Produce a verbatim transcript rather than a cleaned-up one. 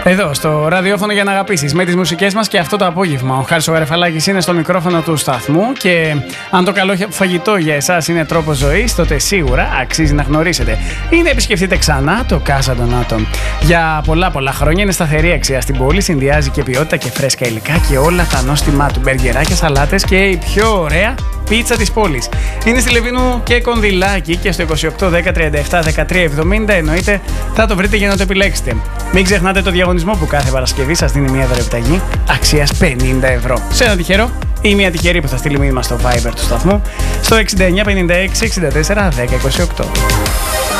Εδώ στο ραδιόφωνο για να αγαπήσεις με τις μουσικές μας και αυτό το απόγευμα. Ο Χάρης ο Γαρεφαλάκης είναι στο μικρόφωνο του σταθμού και αν το καλό φαγητό για εσάς είναι τρόπος ζωής, τότε σίγουρα αξίζει να γνωρίσετε ή να επισκεφτείτε ξανά το Casa Donato. Για πολλά πολλά χρόνια είναι σταθερή αξία στην πόλη, συνδυάζει και ποιότητα και φρέσκα υλικά και όλα τα νόστιμά του. Μπεργκεράκια, σαλάτες και η πιο ωραία πίτσα της πόλης. Είναι στη Λεβίνου και Κονδυλάκη και στο είκοσι οκτώ δέκα τριάντα επτά δεκατρία εβδομήντα εννοείται θα το βρείτε για να το επιλέξετε. Μην ξεχνάτε το διαγωνισμό που κάθε Παρασκευή σας δίνει μια δωρεοπιταγή αξίας πενήντα ευρώ. Σε ένα τυχερό ή μια τυχερή που θα στείλει μήνυμα στο Viber του σταθμού στο εξήντα εννιά πενήντα έξι εξήντα τέσσερα δέκα είκοσι οκτώ.